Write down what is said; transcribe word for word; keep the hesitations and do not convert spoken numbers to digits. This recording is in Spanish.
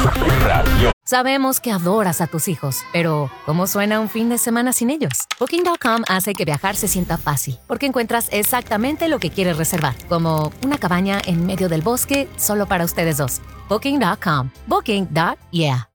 Radio. Sabemos que adoras a tus hijos, pero ¿cómo suena un fin de semana sin ellos? Booking punto com hace que viajar se sienta fácil, porque encuentras exactamente lo que quieres reservar, como una cabaña en medio del bosque solo para ustedes dos. Booking punto com. Booking. Yeah.